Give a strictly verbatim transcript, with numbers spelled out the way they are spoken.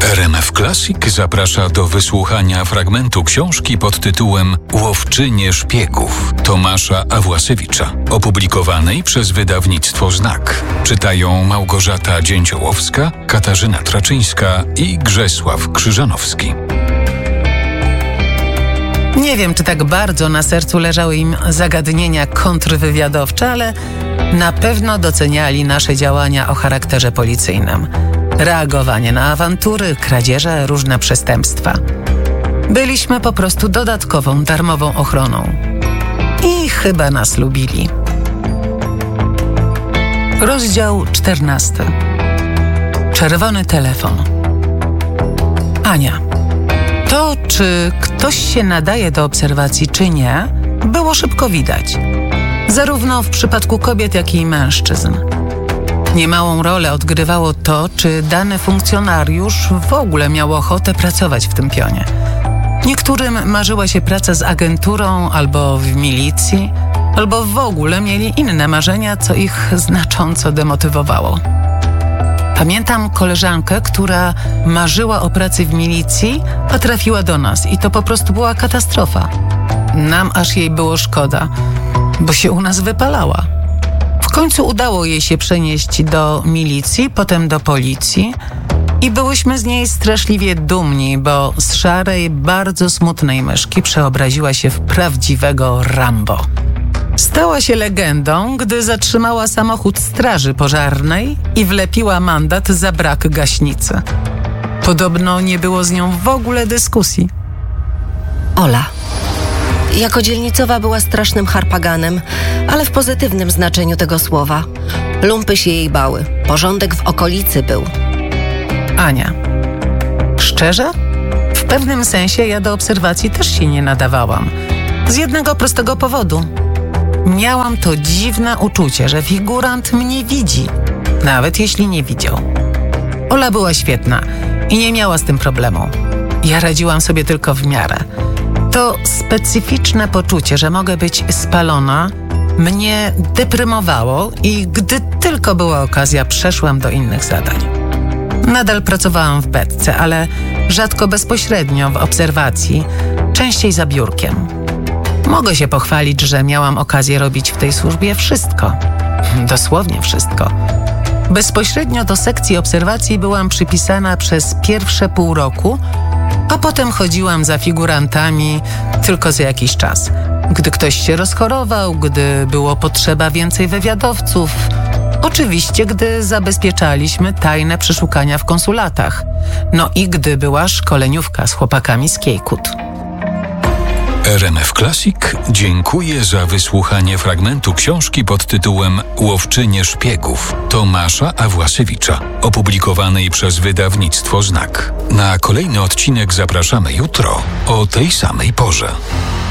R M F Classic zaprasza do wysłuchania fragmentu książki pod tytułem Łowczynie szpiegów Tomasza Awłasiewicza, opublikowanej przez wydawnictwo Znak. Czytają Małgorzata Dzięciołowska, Katarzyna Traczyńska i Grzesław Krzyżanowski. Nie wiem, czy tak bardzo na sercu leżały im zagadnienia kontrwywiadowcze, ale na pewno doceniali nasze działania o charakterze policyjnym. Reagowanie na awantury, kradzieże, różne przestępstwa. Byliśmy po prostu dodatkową, darmową ochroną. I chyba nas lubili. Rozdział czternasty. Czerwony telefon. Ania. To, czy ktoś się nadaje do obserwacji, czy nie, było szybko widać. Zarówno w przypadku kobiet, jak i mężczyzn. Niemałą rolę odgrywało to, czy dany funkcjonariusz w ogóle miał ochotę pracować w tym pionie. Niektórym marzyła się praca z agenturą albo w milicji, albo w ogóle mieli inne marzenia, co ich znacząco demotywowało. Pamiętam koleżankę, która marzyła o pracy w milicji, a trafiła do nas i to po prostu była katastrofa. Nam aż jej było szkoda, bo się u nas wypalała. W końcu udało jej się przenieść do milicji, potem do policji i byłyśmy z niej straszliwie dumni, bo z szarej, bardzo smutnej myszki przeobraziła się w prawdziwego Rambo. Stała się legendą, gdy zatrzymała samochód straży pożarnej i wlepiła mandat za brak gaśnicy. Podobno nie było z nią w ogóle dyskusji. Ola. Jako dzielnicowa była strasznym harpaganem, ale w pozytywnym znaczeniu tego słowa. Lumpy się jej bały. Porządek w okolicy był. Ania. Szczerze? W pewnym sensie ja do obserwacji też się nie nadawałam. Z jednego prostego powodu. Miałam to dziwne uczucie, że figurant mnie widzi, nawet jeśli nie widział. Ola była świetna i nie miała z tym problemu. Ja radziłam sobie tylko w miarę. To specyficzne poczucie, że mogę być spalona, mnie deprymowało i gdy tylko była okazja, przeszłam do innych zadań. Nadal pracowałam w Betce, ale rzadko bezpośrednio w obserwacji, częściej za biurkiem. Mogę się pochwalić, że miałam okazję robić w tej służbie wszystko. Dosłownie wszystko. Bezpośrednio do sekcji obserwacji byłam przypisana przez pierwsze pół roku, a potem chodziłam za figurantami tylko za jakiś czas. Gdy ktoś się rozchorował, gdy było potrzeba więcej wywiadowców. Oczywiście, gdy zabezpieczaliśmy tajne przeszukania w konsulatach. No i gdy była szkoleniówka z chłopakami z Kiejkut. R M F Classic dziękuję za wysłuchanie fragmentu książki pod tytułem Łowczynie szpiegów Tomasza Awłasiewicza, opublikowanej przez wydawnictwo Znak. Na kolejny odcinek zapraszamy jutro o tej samej porze.